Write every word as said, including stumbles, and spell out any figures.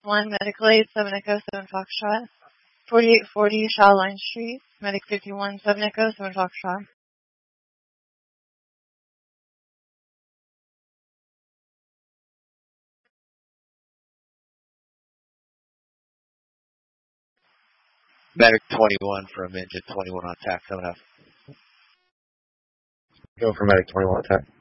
one, Medical Aid, seven Echo, seven Foxtrot. forty-eight forty Shawline Street, Medic fifty-one, seven Echo, seven Foxtrot. Medic twenty-one from engine twenty-one on attack, coming up. Go for Medic twenty-one attack.